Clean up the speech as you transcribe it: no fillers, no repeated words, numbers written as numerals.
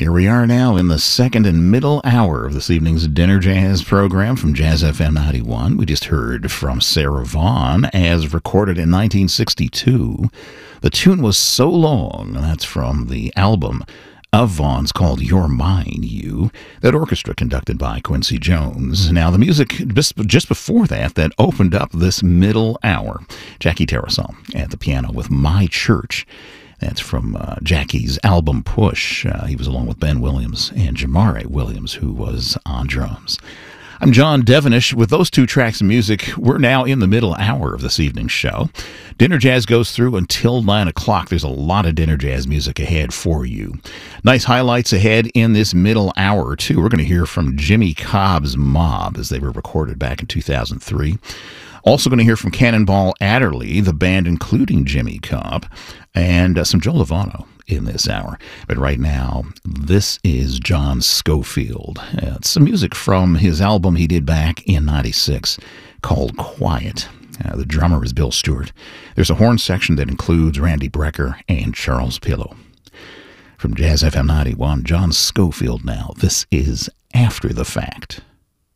Here we are now in the second and middle hour of this evening's Dinner Jazz program from Jazz FM 91. We just heard from Sarah Vaughan as recorded in 1962. The tune was So Long, and that's from the album of Vaughan's called You're Mine, You, that orchestra conducted by Quincy Jones. Now, the music just before that opened up this middle hour, Jackie Tarasol at the piano with My Church. That's from Jackie's album Push. He was along with Ben Williams and Jamare Williams, who was on drums. I'm John Devenish. With those two tracks of music, we're now in the middle hour of this evening's show. Dinner Jazz goes through until 9 o'clock. There's a lot of Dinner Jazz music ahead for you. Nice highlights ahead in this middle hour or two. We're going to hear from Jimmy Cobb's Mob, as they were recorded back in 2003. Also going to hear from Cannonball Adderley, the band including Jimmy Cobb, and some Joe Lovano in this hour. But right now, this is John Scofield. It's some music from his album he did back in 96 called Quiet. The drummer is Bill Stewart. There's a horn section that includes Randy Brecker and Charles Pillow. From Jazz FM 91, John Scofield now. This is After the Fact.